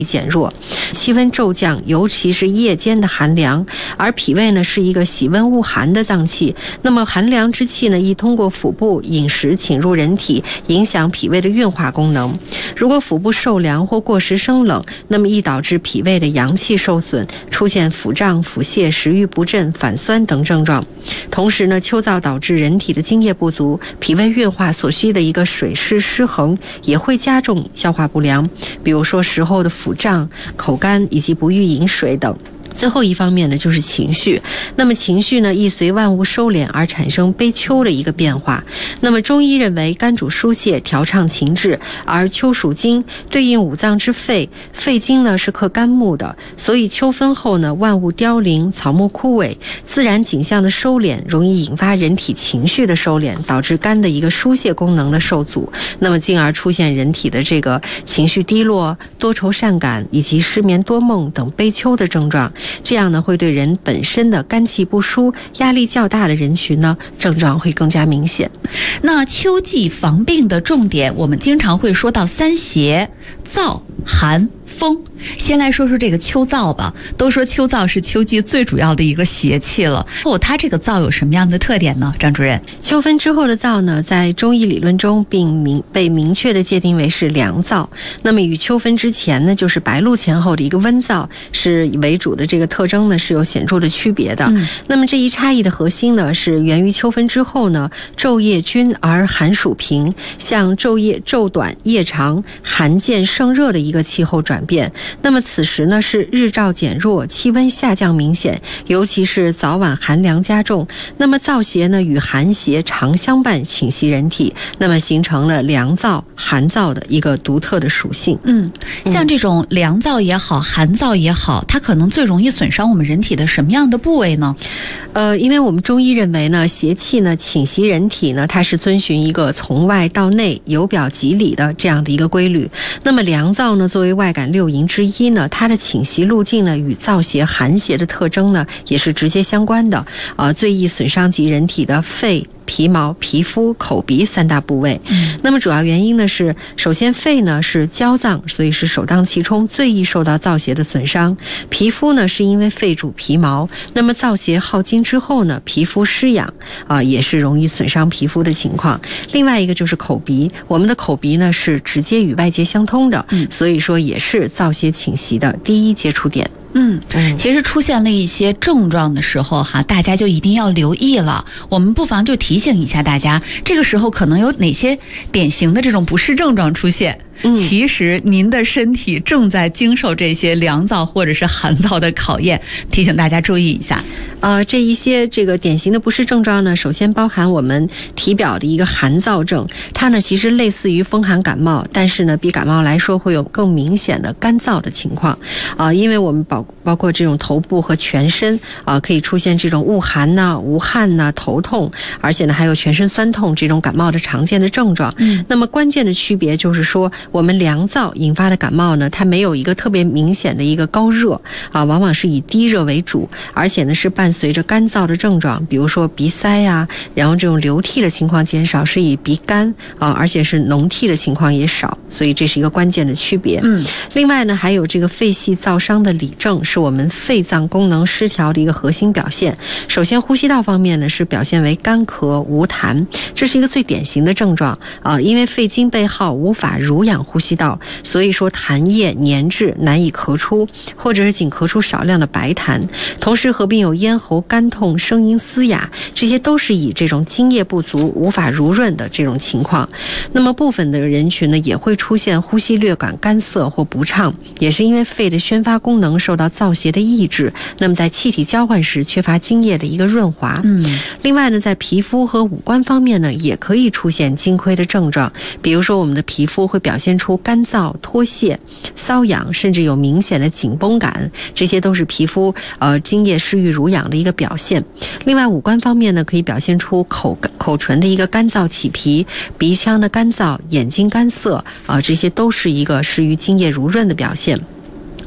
减弱，气温骤降，尤其是夜间的寒凉，而脾胃呢是一个喜温恶寒的脏器，那么寒凉之气呢易通过腹部饮食侵入人体，影响脾胃的运化功能。如果腹部受凉或过食生冷，那么易导致脾胃的阳气受损，出现腹胀、腹泻、食欲不振、反酸等症状。同时呢，秋燥导致人体的津液不足，脾胃运化所需的一个水湿失衡，也会加重消化不良，比如说食后的腹胀、口干以及不欲饮水等。最后一方面呢，就是情绪。那么情绪呢，易随万物收敛而产生悲秋的一个变化。那么中医认为，肝主疏泄，调畅情志，而秋属金，对应五脏之肺，肺经呢是克肝木的，所以秋分后呢，万物凋零，草木枯萎，自然景象的收敛，容易引发人体情绪的收敛，导致肝的一个疏泄功能的受阻，那么进而出现人体的这个情绪低落、多愁善感以及失眠多梦等悲秋的症状。这样呢，会对人本身的肝气不舒、压力较大的人群呢，症状会更加明显。 那秋季防病的重点，我们经常会说到三邪：燥、寒、风。先来说说这个秋燥吧。都说秋燥是秋季最主要的一个邪气了。它这个燥有什么样的特点呢？张主任， 秋分之后的燥呢，在中医理论中被明确的界定为是凉燥。那么与秋分之前呢，就是白露前后的一个温燥是为主的这个特征呢，是有显著的区别的。那么这一差异的核心呢，是源于秋分之后呢，昼夜均而寒暑平，像昼短夜长、寒渐盛热的一个气候转变。那么此时呢，是日照减弱，气温下降明显，尤其是早晚寒凉加重。那么燥邪呢，与寒邪常相伴，侵袭人体，那么形成了凉燥、寒燥的一个独特的属性。 像这种凉燥也好，寒燥也好，它可能最容易损伤我们人体的什么样的部位呢？ 因为我们中医认为呢，邪气呢侵袭人体呢，它是遵循一个从外到内、由表及里的这样的一个规律。那么凉燥呢，作为外感六淫之一呢，它的侵袭路径呢，与燥邪、寒邪的特征呢，也是直接相关的。最易损伤及人体的肺、皮毛、皮肤、口鼻三大部位。那么主要原因呢是，首先肺呢是焦脏，所以是首当其冲，最易受到燥邪的损伤。皮肤呢是因为肺主皮毛，那么燥邪耗精之后呢，皮肤失养也是容易损伤皮肤的情况。另外一个就是口鼻，我们的口鼻呢是直接与外界相通的，所以说也是燥邪侵袭的第一接触点。 其实出现了一些症状的时候大家就一定要留意了。我们不妨就提醒一下大家，这个时候可能有哪些典型的这种不适症状出现。其实您的身体正在经受这些凉燥或者是寒燥的考验，提醒大家注意一下。 这一些这个典型的不适症状呢，首先包含我们体表的一个寒燥症，它呢其实类似于风寒感冒，但是呢比感冒来说会有更明显的干燥的情况。因为我们包括这种头部和全身可以出现这种恶寒呐、无汗呐、头痛，而且呢还有全身酸痛这种感冒的常见的症状。那么关键的区别就是说，我们凉燥引发的感冒呢，它没有一个特别明显的一个高热往往是以低热为主，而且呢是伴随着干燥的症状，比如说鼻塞然后这种流涕的情况减少，是以鼻干而且是脓涕的情况也少，所以这是一个关键的区别。另外呢，还有这个肺系燥伤的里症，是我们肺脏功能失调的一个核心表现。首先呼吸道方面呢，是表现为干咳无痰，这是一个最典型的症状因为肺经被耗，无法濡养呼吸道，所以说痰液粘滞，难以咳出，或者是仅咳出少量的白痰。同时合并有咽喉干痛、声音嘶哑，这些都是以这种津液不足、无法濡润的这种情况。那么部分的人群呢，也会出现呼吸略感干涩或不畅，也是因为肺的宣发功能受到燥邪的抑制，那么在气体交换时缺乏津液的一个润滑。另外呢，在皮肤和五官方面呢，也可以出现津亏的症状，比如说我们的皮肤会表现出干燥、脱屑、瘙痒，甚至有明显的紧绷感，这些都是皮肤津液失于濡养的一个表现。另外五官方面呢，可以表现出口唇的一个干燥起皮、鼻腔的干燥、眼睛干涩这些都是一个失于津液濡润的表现。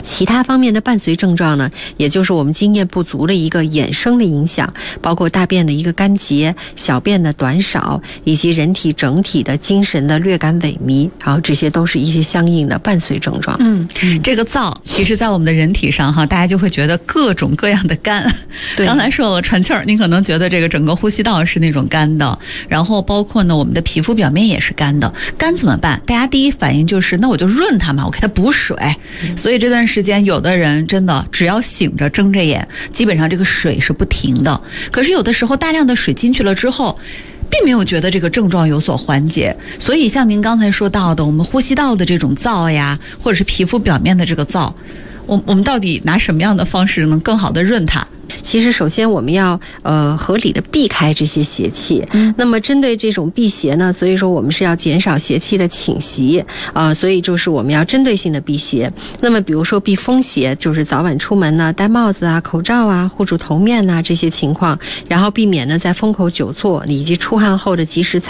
其他方面的伴随症状呢，也就是我们津液不足的一个衍生的影响，包括大便的一个干结、小便的短少，以及人体整体的精神的略感萎靡，然后这些都是一些相应的伴随症状。 这个燥，其实在我们的人体上哈，大家就会觉得各种各样的干。刚才说了喘气儿，你可能觉得这个整个呼吸道是那种干的，然后包括呢我们的皮肤表面也是干的。干怎么办？大家第一反应就是那我就润它嘛，我给它补水。所以这段时间有的人真的只要醒着睁着眼，基本上这个水是不停的。可是有的时候大量的水进去了之后，并没有觉得这个症状有所缓解。所以像您刚才说到的，我们呼吸道的这种燥呀，或者是皮肤表面的这个燥，我们到底拿什么样的方式能更好的润它？ 其实首先我们要合理的避开这些邪气。那么针对这种避邪呢，所以说我们是要减少邪气的侵袭所以就是我们要针对性的避邪。那么比如说避风邪，就是早晚出门呢戴帽子啊、口罩啊、护住头面啊这些情况，然后避免呢在风口久坐以及出汗后的及时